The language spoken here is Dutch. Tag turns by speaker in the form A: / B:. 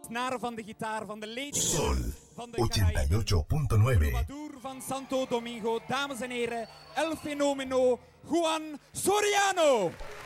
A: Snaar van de gitaar, van de leading
B: Sol
A: van de Caraïben,
B: 88.9.
A: troubadour van Santo Domingo. Dames en heren, El Fenomeno, Juan Soriano.